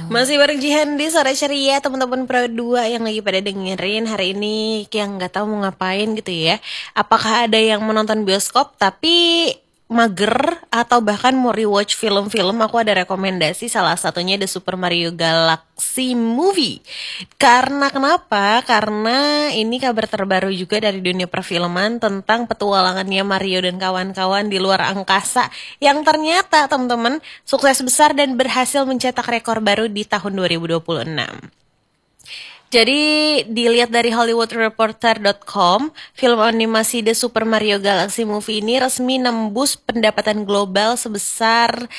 Masih bareng Jihan di sore ceria teman-teman Pro 2 yang lagi pada dengerin hari ini yang nggak tahu mau ngapain gitu ya. Apakah ada yang menonton bioskop tapi mager atau bahkan mau rewatch film-film? Aku ada rekomendasi, salah satunya The Super Mario Galaxy Movie. Karena kenapa? Karena ini kabar terbaru juga dari dunia perfilman tentang petualangannya Mario dan kawan-kawan di luar angkasa yang ternyata teman-teman sukses besar dan berhasil mencetak rekor baru di tahun 2026. Jadi dilihat dari HollywoodReporter.com, film animasi The Super Mario Galaxy Movie ini resmi nembus pendapatan global sebesar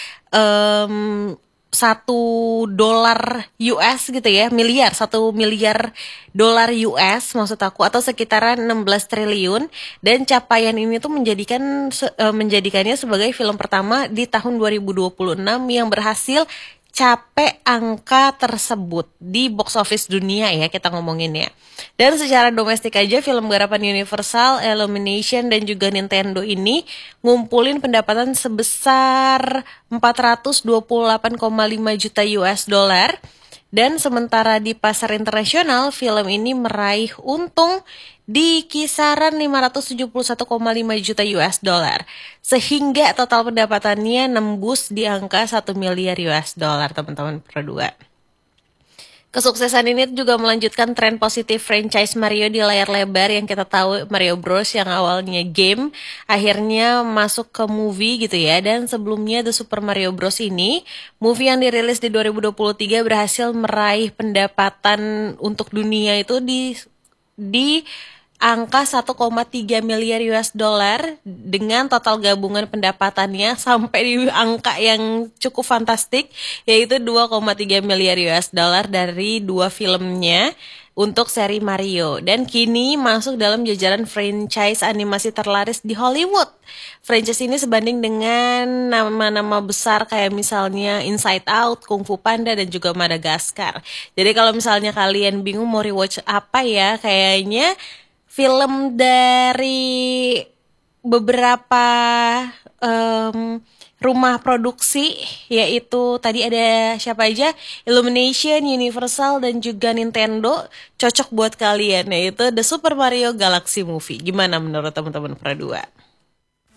1 dolar US gitu ya, $1 miliar US maksud aku, atau sekitaran 16 triliun, dan capaian ini tuh menjadikannya sebagai film pertama di tahun 2026 yang berhasil capek angka tersebut di box office dunia ya, kita ngomongin ya. Dan secara domestik aja film garapan Universal, Illumination dan juga Nintendo ini ngumpulin pendapatan sebesar 428,5 juta US dollar. Dan sementara di pasar internasional, film ini meraih untung di kisaran 571,5 juta US dollar. Sehingga total pendapatannya nembus di angka 1 miliar US dollar, teman-teman Pro 2. Kesuksesan ini juga melanjutkan tren positif franchise Mario di layar lebar yang kita tahu Mario Bros yang awalnya game akhirnya masuk ke movie gitu ya. Dan sebelumnya The Super Mario Bros ini movie yang dirilis di 2023 berhasil meraih pendapatan untuk dunia itu di angka 1,3 miliar US dollar dengan total gabungan pendapatannya sampai di angka yang cukup fantastik, yaitu 2,3 miliar US dollar dari dua filmnya untuk seri Mario, dan kini masuk dalam jajaran franchise animasi terlaris di Hollywood. Franchise ini sebanding dengan nama-nama besar kayak misalnya Inside Out, Kung Fu Panda, dan juga Madagascar. Jadi kalau misalnya kalian bingung mau rewatch apa ya, kayaknya film dari beberapa rumah produksi, yaitu tadi ada siapa aja, Illumination, Universal, dan juga Nintendo, cocok buat kalian, yaitu The Super Mario Galaxy Movie. Gimana menurut teman-teman Pro 2?